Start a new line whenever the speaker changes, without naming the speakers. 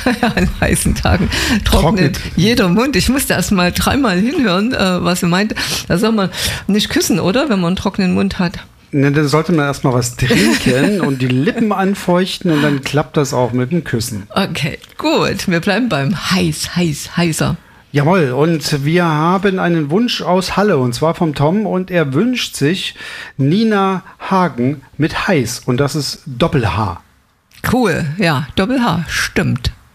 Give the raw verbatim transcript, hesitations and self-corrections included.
an heißen Tagen trocknet, trocknet jeder Mund. Ich musste erst mal dreimal hinhören, äh, was sie meinte. Da soll man nicht küssen, oder? Wenn man einen trockenen Mund hat.
Ne, dann sollte man erstmal was trinken und die Lippen anfeuchten und dann klappt das auch mit dem Küssen.
Okay, gut. Wir bleiben beim heiß, heiß, heißer.
Jawohl, und wir haben einen Wunsch aus Halle, und zwar vom Tom, und er wünscht sich Nina Hagen mit heiß, und das ist Doppel-H.
Cool, ja, Doppel-H, stimmt.